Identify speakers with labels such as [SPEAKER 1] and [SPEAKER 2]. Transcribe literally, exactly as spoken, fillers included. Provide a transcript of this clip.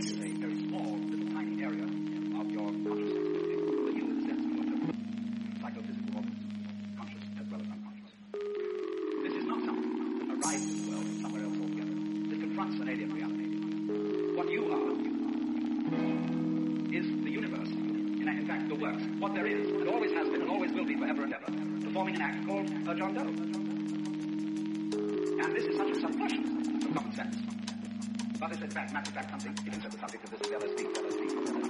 [SPEAKER 1] is a very small, little tiny area of your consciousness. The you in the sense of your psychophysical organs, conscious as well as unconscious. This is not something that arises in the world from somewhere else altogether. This confronts an alien reality. What you are is the universe. In fact, the works. What there is, and always has been, and always will be forever and ever, performing an act called a John Doe. And this is such a subversion of common sense. But it's in fact, matter of fact, something, if you said the subject of this is L S D, L S D, L S D.